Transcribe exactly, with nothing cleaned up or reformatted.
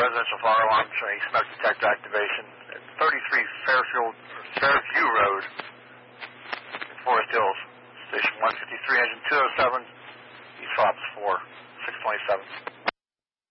residential fire alarm showing smoke detector activation at thirty-three Fairfield, Fairview Road in Forest Hills. Station one fifty-three, engine two oh seven, E S O P S four, six twenty-seven.